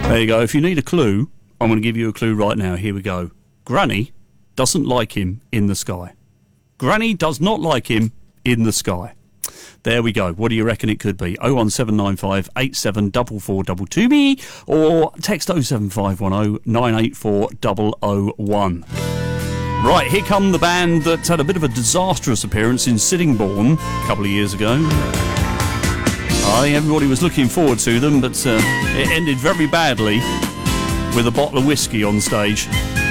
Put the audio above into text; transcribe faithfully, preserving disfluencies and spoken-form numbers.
There you go. If you need a clue, I'm going to give you a clue right now. Here we go. Granny doesn't like him in the sky. Granny does not like him in the sky. There we go. What do you reckon it could be? oh one seven nine five eight seven four four two two me or text oh seven five one oh nine eight four oh oh one. Right, here come the band that had a bit of a disastrous appearance in Sittingbourne a couple of years ago. I think everybody was looking forward to them, but uh, it ended very badly with a bottle of whiskey on stage.